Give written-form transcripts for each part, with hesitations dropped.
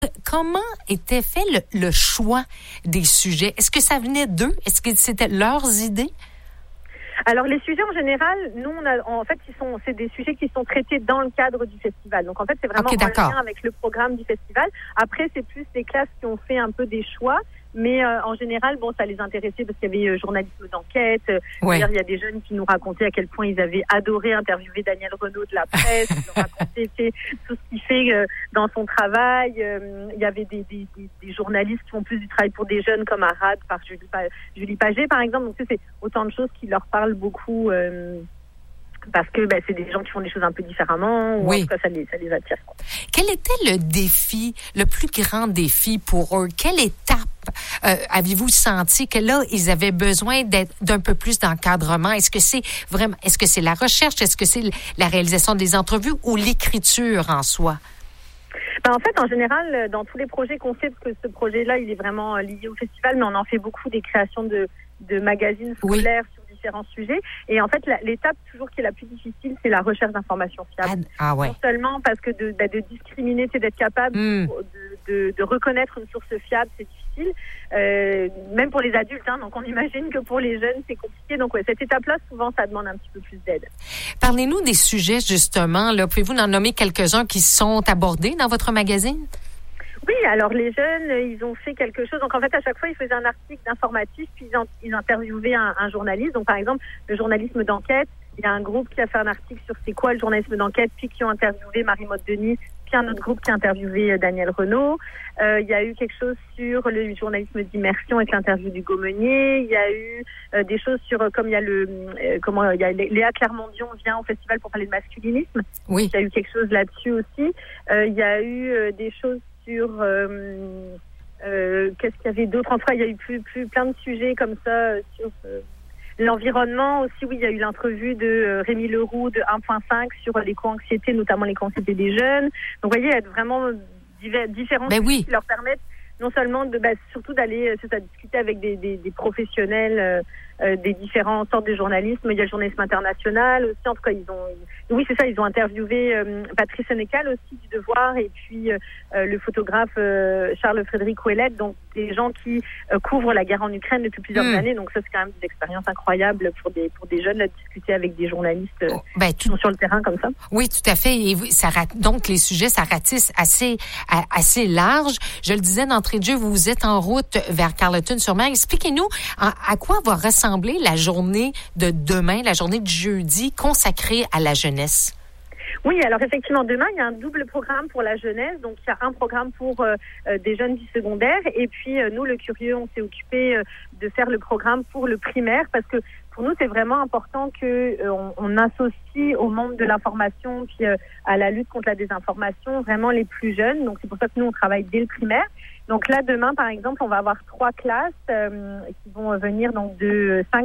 Comment était fait le choix des sujets? Est-ce que ça venait d'eux? Est-ce que c'était leurs idées? Alors les sujets en général, nous c'est des sujets qui sont traités dans le cadre du festival. Donc en fait c'est vraiment en lien avec le programme du festival. Après c'est plus les classes qui ont fait un peu des choix. Mais en général, ça les intéressait parce qu'il y avait journalisme d'enquête. Il y a des jeunes qui nous racontaient à quel point ils avaient adoré interviewer Daniel Renaud de la presse. Ils nous racontaient tout ce qu'il fait dans son travail. Il y avait des journalistes qui font plus du travail pour des jeunes comme Arad par Julie Paget, par exemple. Donc c'est autant de choses qui leur parlent beaucoup. Parce que c'est des gens qui font des choses un peu différemment, ou en tout cas ça les attire. Quel était le défi, le plus grand défi pour eux? Quelle étape avez-vous senti que là, ils avaient besoin d'un peu plus d'encadrement? Est-ce que c'est la recherche? Est-ce que c'est la réalisation des entrevues ou l'écriture en soi? En fait, en général, dans tous les projets qu'on fait, parce que ce projet-là, il est vraiment lié au festival, mais on en fait beaucoup des créations de magazines scolaires sur différents sujets. Et en fait, l'étape toujours qui est la plus difficile, c'est la recherche d'informations fiables. Non seulement parce que de discriminer, c'est d'être capable de reconnaître une source fiable, c'est difficile. Même pour les adultes, donc on imagine que pour les jeunes, c'est compliqué. Donc cette étape-là, souvent, ça demande un petit peu plus d'aide. Parlez-nous des sujets, justement. Là, pouvez-vous en nommer quelques-uns qui sont abordés dans votre magazine? Oui, alors les jeunes, ils ont fait quelque chose. Donc en fait, à chaque fois, ils faisaient un article d'informatif, puis ils interviewaient un journaliste. Donc par exemple, le journalisme d'enquête, il y a un groupe qui a fait un article sur c'est quoi le journalisme d'enquête, puis qui ont interviewé Marie-Maude Denis, puis un autre groupe qui a interviewé Daniel Renaud. Il y a eu quelque chose sur le journalisme d'immersion avec l'interview du Meunier. Il y a eu des choses sur comme il y a Léa Clermont-Dion vient au festival pour parler de masculinisme. Oui. Il y a eu quelque chose là-dessus aussi. Il y a eu des choses sur qu'est-ce qu'il y avait d'autre. Enfin, il y a eu plein de sujets comme ça sur l'environnement aussi. Oui, il y a eu l'entrevue de Rémi Leroux de 1.5 sur l'éco-anxiété, notamment l'éco-anxiété des jeunes. Donc, vous voyez, il y a vraiment différents sujets qui leur permettent non seulement surtout d'aller discuter avec des professionnels des différentes sortes de journalisme. Il y a le journalisme international aussi. En tout cas, ils ont interviewé Patrice Sénécal aussi du Devoir et puis le photographe Charles-Frédéric Ouellette, donc des gens qui couvrent la guerre en Ukraine depuis plusieurs années. Donc ça, c'est quand même des expériences incroyables pour des jeunes, là, de discuter avec des journalistes qui sont sur le terrain comme ça. Oui, tout à fait. Et donc les sujets, ça ratisse assez large. Je le disais d'entrée de jeu, vous êtes en route vers Carleton-sur-Mer. Expliquez-nous à quoi va ressembler la journée de demain, la journée de jeudi consacrée à la jeunesse. Oui, alors effectivement, demain, il y a un double programme pour la jeunesse. Donc, il y a un programme pour des jeunes du secondaire. Et puis, nous, le Curieux, on s'est occupé de faire le programme pour le primaire parce que pour nous, c'est vraiment important qu'on associe au monde de l'information puis à la lutte contre la désinformation vraiment les plus jeunes. Donc, c'est pour ça que nous, on travaille dès le primaire. Donc là, demain, par exemple, on va avoir 3 classes qui vont venir donc de 4,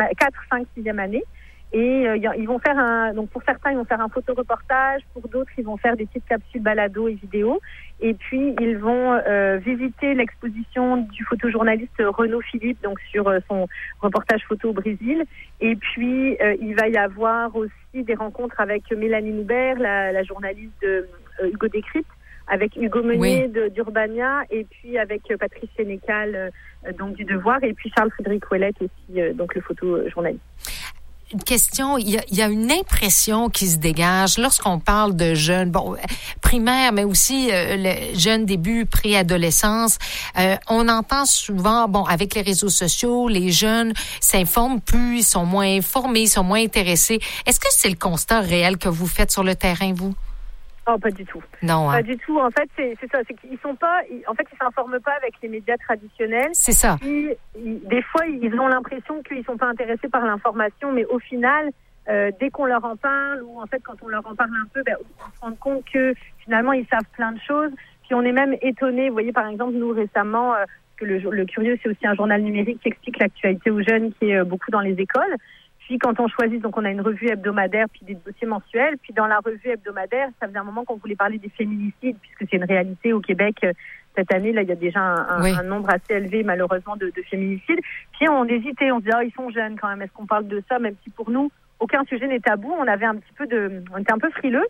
5, 6e année. Et ils vont faire donc pour certains, ils vont faire un photoreportage, pour d'autres, ils vont faire des petites capsules balado et vidéo. Et puis, ils vont visiter l'exposition du photojournaliste Renaud Philippe, donc sur son reportage photo au Brésil. Et puis, il va y avoir aussi des rencontres avec Mélanie Noubert, la journaliste de Hugo Décrypte, avec Hugo Meunier d'Urbania, et puis avec Patrice Sénécal donc du Devoir, et puis Charles-Frédéric Ouellette aussi, donc le photojournaliste. Une question, il y a une impression qui se dégage lorsqu'on parle de jeunes, primaires, mais aussi le jeune début préadolescence. On entend souvent, avec les réseaux sociaux, les jeunes s'informent plus, ils sont moins informés, ils sont moins intéressés. Est-ce que c'est le constat réel que vous faites sur le terrain, vous? Oh, pas du tout. Non, pas du tout. En fait, c'est ça. C'est qu'ils s'informent pas avec les médias traditionnels. C'est ça. Puis, des fois, ils ont l'impression qu'ils sont pas intéressés par l'information, mais au final, dès qu'on leur en parle, ou en fait, quand on leur en parle un peu, on se rend compte que finalement, ils savent plein de choses. Puis, on est même étonnés. Vous voyez, par exemple, nous, récemment, que le Curieux, c'est aussi un journal numérique qui explique l'actualité aux jeunes, qui est beaucoup dans les écoles. Puis quand on choisit, donc on a une revue hebdomadaire puis des dossiers mensuels. Puis dans la revue hebdomadaire, ça faisait un moment qu'on voulait parler des féminicides puisque c'est une réalité au Québec. Cette année, là, il y a déjà un nombre assez élevé, malheureusement, de féminicides. Puis on hésitait, on se disait, ils sont jeunes quand même. Est-ce qu'on parle de ça? Même si pour nous, aucun sujet n'est tabou. On était un peu frileux.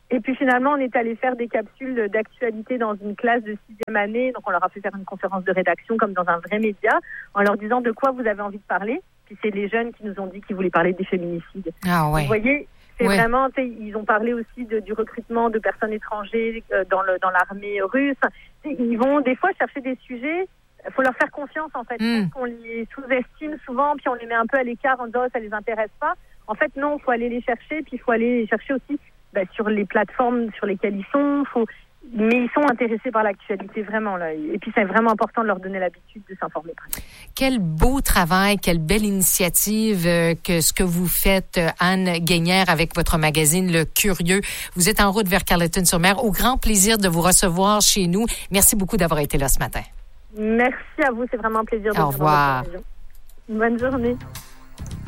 Et puis finalement, on est allé faire des capsules d'actualité dans une classe de 6e année. Donc on leur a fait faire une conférence de rédaction comme dans un vrai média, en leur disant de quoi vous avez envie de parler. Puis c'est les jeunes qui nous ont dit qu'ils voulaient parler des féminicides. Ah ouais. Vous voyez, c'est vraiment, ils ont parlé aussi du recrutement de personnes étrangères dans l'armée russe. Ils vont des fois chercher des sujets. Il faut leur faire confiance en fait. Je pense qu'on les sous-estime souvent, puis on les met un peu à l'écart en disant ça les intéresse pas. En fait, non, il faut aller les chercher, puis il faut aller les chercher aussi sur les plateformes sur lesquelles ils sont. Mais ils sont intéressés par l'actualité vraiment là. Et puis c'est vraiment important de leur donner l'habitude de s'informer. Quel beau travail, quelle belle initiative que ce que vous faites, Anne Guénière, avec votre magazine Le Curieux. Vous êtes en route vers Carleton-sur-Mer. Au grand plaisir de vous recevoir chez nous. Merci beaucoup d'avoir été là ce matin. Merci à vous, c'est vraiment un plaisir de vous revoir. Bonne journée.